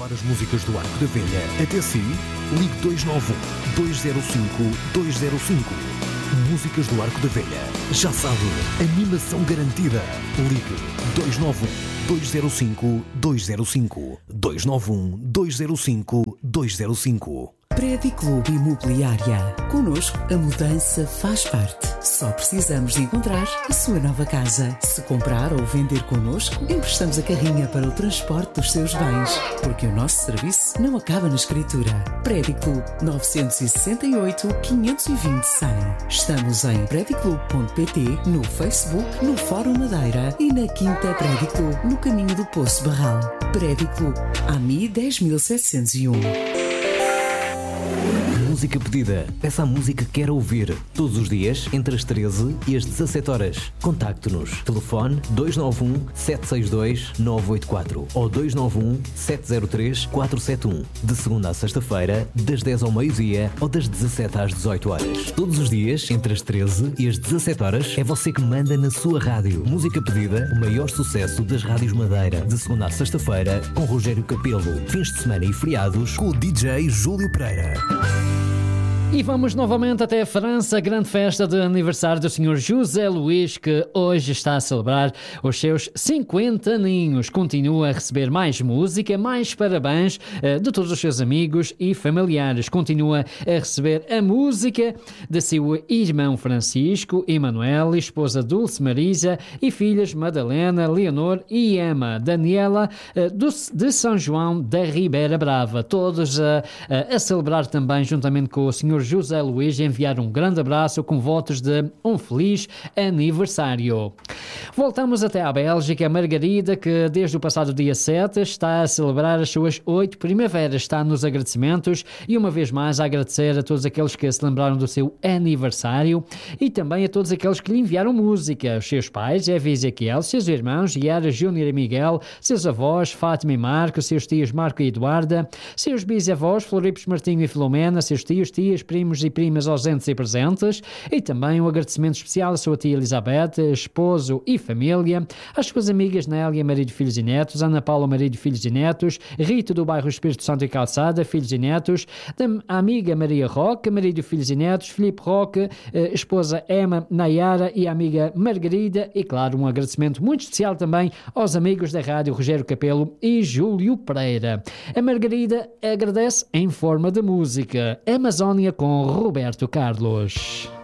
Adora as músicas do Arco da Velha? Até si, ligue 291-205-205. Músicas do Arco da Velha. Já sabe, animação garantida. Ligue 291-205-205. 291-205-205. Prédio Clube Imobiliária. Connosco, a mudança faz parte. Só precisamos de encontrar a sua nova casa. Se comprar ou vender connosco, emprestamos a carrinha para o transporte dos seus bens. Porque o nosso serviço não acaba na escritura. Prédio Clube 968 520 100. Estamos em prediclube.pt, no Facebook, no Fórum Madeira e na Quinta Prédio Clube, no caminho do Poço Barral. Prédio Clube, AMI 10701. Música pedida. Peça a música que quer ouvir. Todos os dias, entre as 13 e as 17 horas. Contacte-nos. Telefone 291-762-984 ou 291-703-471. De segunda a sexta-feira, das 10 ao meio-dia ou das 17 às 18 horas. Todos os dias, entre as 13 e as 17 horas, é você que manda na sua rádio. Música pedida, o maior sucesso das rádios Madeira. De segunda a sexta-feira, com Rogério Capelo. Fins de semana e feriados, com o DJ Júlio Pereira. E vamos novamente até a França, grande festa de aniversário do Sr. José Luís, que hoje está a celebrar os seus 50 aninhos. Continua a receber mais música, mais parabéns de todos os seus amigos e familiares. Continua a receber a música de seu irmão Francisco, Emanuel, esposa Dulce Marisa e filhas Madalena, Leonor e Emma, Daniela de São João da Ribeira Brava. Todos a celebrar também juntamente com o Sr. José Luís, enviar um grande abraço com votos de um feliz aniversário. Voltamos até à Bélgica. A Margarida, que desde o passado dia 7 está a celebrar as suas 8 primaveras, está nos agradecimentos e uma vez mais a agradecer a todos aqueles que se lembraram do seu aniversário e também a todos aqueles que lhe enviaram música, os seus pais, Eva e Ezequiel, seus irmãos, Yara, Júnior e Miguel, seus avós, Fátima e Marco, seus tios Marco e Eduarda, seus bisavós, Floripos, Martinho e Filomena, seus tios, tias, primos e primas ausentes e presentes, e também um agradecimento especial à sua tia Elizabeth, esposo e família, às suas amigas Nélia, marido, filhos e netos, Ana Paula, marido, filhos e netos, Rita do bairro Espírito Santo e Calçada, filhos e netos, da amiga Maria Roque, marido, filhos e netos, Filipe Roque, esposa Emma, Nayara e a amiga Margarida, e claro, um agradecimento muito especial também aos amigos da rádio Rogério Capelo e Júlio Pereira. A Margarida agradece em forma de música Amazónia com Roberto Carlos.